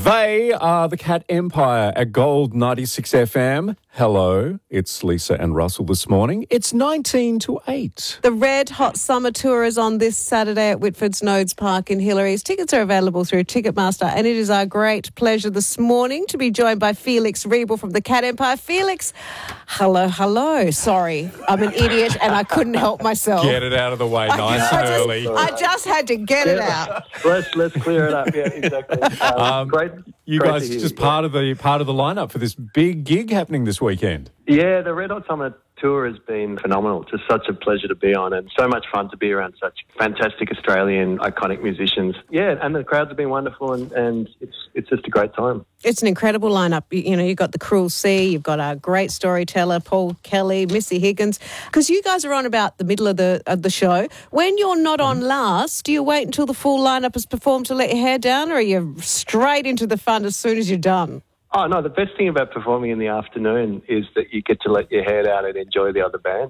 They are the Cat Empire at Gold 96 FM. Hello, it's Lisa and Russell this morning. It's 19 to 8. The Red Hot Summer Tour is on this Saturday at Whitford's Nodes Park in Hillary's. Tickets are available through Ticketmaster, and it is our great pleasure this morning to be joined by Felix Riebel from the Cat Empire. Felix, hello. Sorry, I'm an idiot and I couldn't help myself. Get it out of the way nice and early. I just had to get it out. Let's clear it up. Yeah, exactly. Great. You great guys to hear just you. part of the lineup for this big gig happening this weekend. Yeah, the Red Hot Summer Tour has been phenomenal. Just such a pleasure to be on, and so much fun to be around such fantastic Australian iconic musicians. Yeah, and the crowds have been wonderful, and it's just a great time. It's an incredible lineup. You've got the Cruel Sea, you've got our great storyteller, Paul Kelly, Missy Higgins. Because you guys are on about the middle of the show. When you're not on last, do you wait until the full lineup has performed to let your hair down, or are you straight into the fun as soon as you're done? Oh, no, the best thing about performing in the afternoon is that you get to let your hair down and enjoy the other band.